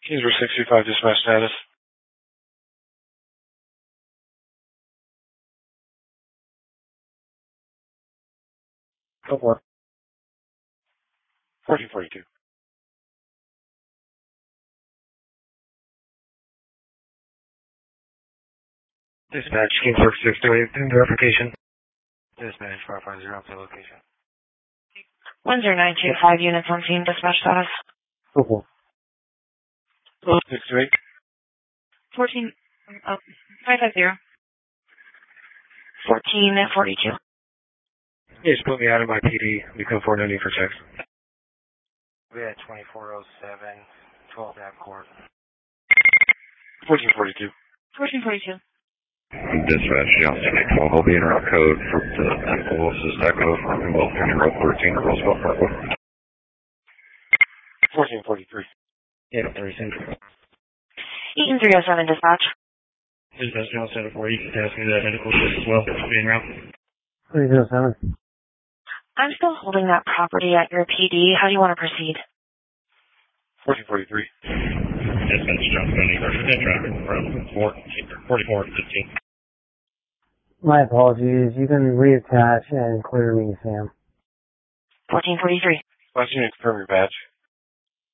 Kingsborough 625 dispatch status. Go for it. 1442. Dispatch, Kingsborough 628, verification. Dispatch 550 up to location. 10925 units on scene, dispatch status. Go for it. 628. 550. 1442. Yeah, just put me out of my PD. Become 490 for checks. We had 2407, 12 Ave Court. 1442. 1442. Dispatch, Johnson 812, will be in route code for the Willis Echo from Gulf County Road 13, Roosevelt Parkway. 1443. Yeah, 37. Eaton 307, dispatch. Dispatch, Johnson 740, you can ask me that medical shift as well. It's being route. 307. I'm still holding that property at your PD. How do you want to proceed? 1443. Dispatch, Johnson 830, traffic from 4415. My apologies. You can reattach and clear me, Sam. 1443. Last unit, confirm your badge.